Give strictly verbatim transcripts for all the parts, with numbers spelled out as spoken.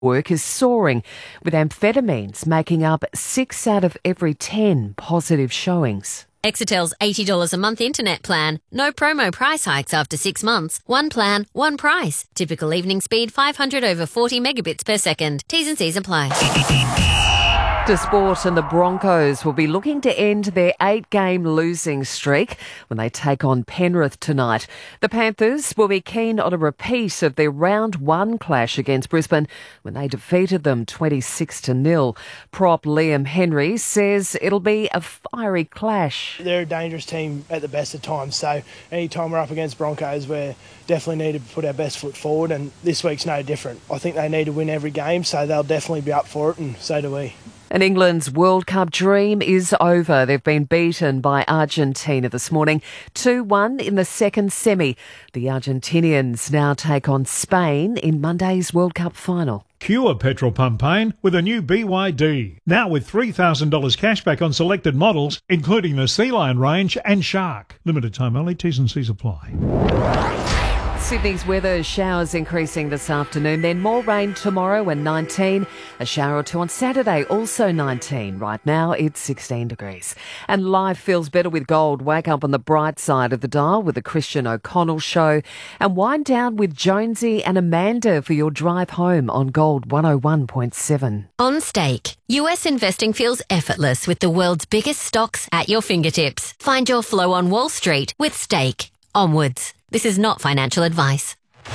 work is soaring, with amphetamines making up six out of every ten positive showings. Exetel's eighty dollars a month internet plan. No promo price hikes after six months. One plan, one price. Typical evening speed five hundred over forty megabits per second. T's and C's apply. To sport, and the Broncos will be looking to end their eight-game losing streak when they take on Penrith tonight. The Panthers will be keen on a repeat of their round one clash against Brisbane when they defeated them twenty-six to nil. Prop Liam Henry says it'll be a fiery clash. They're a dangerous team at the best of times, so any time we're up against Broncos, we definitely need to put our best foot forward, and this week's no different. I think they need to win every game, so they'll definitely be up for it, and so do we. And England's World Cup dream is over. They've been beaten by Argentina this morning, two one in the second semi. The Argentinians now take on Spain in Monday's World Cup final. Cure petrol pump pain with a new B Y D. Now with three thousand dollars cashback on selected models, including the Sea Lion range and Shark. Limited time only, T's and C's apply. Sydney's weather, showers increasing this afternoon, then more rain tomorrow and nineteen. A shower or two on Saturday, also nineteen. Right now it's sixteen degrees. And life feels better with gold. Wake up on the bright side of the dial with the Christian O'Connell Show, and wind down with Jonesy and Amanda for your drive home on Gold one oh one point seven. On Stake, U S investing feels effortless with the world's biggest stocks at your fingertips. Find your flow on Wall Street with Stake. Onwards. This is not financial advice.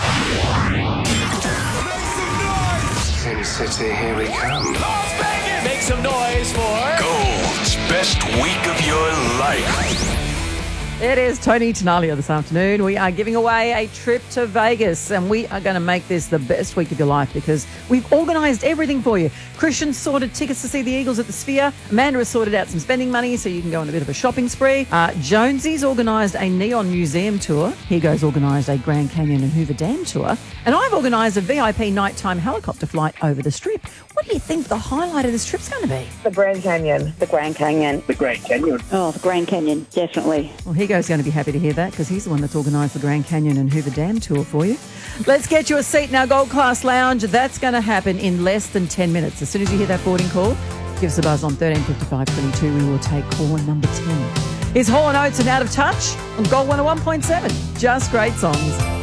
Sin City, here we come. Las Vegas! Make some noise for Gold's best week of your life. It is Tony Tenalia this afternoon. We are giving away a trip to Vegas, and we are going to make this the best week of your life because we've organised everything for you. Christian sorted tickets to see the Eagles at the Sphere. Amanda has sorted out some spending money so you can go on a bit of a shopping spree. Uh, Jonesy's organised a Neon Museum tour. Higo's organised a Grand Canyon and Hoover Dam tour. And I've organised a V I P nighttime helicopter flight over the Strip. What do you think the highlight of this trip's going to be? The Grand Canyon. The Grand Canyon. The Grand Canyon. Oh, the Grand Canyon, definitely. Well, Higo's going to be happy to hear that because he's the one that's organised the Grand Canyon and Hoover Dam tour for you. Let's get you a seat in our Gold Class Lounge. That's going to happen in less than ten minutes. As soon as you hear that boarding call, give us a buzz on thirteen fifty-five twenty-two. We will take call number ten. Here's Hall and Oates and Out of Touch on Gold one oh one point seven. Just great songs.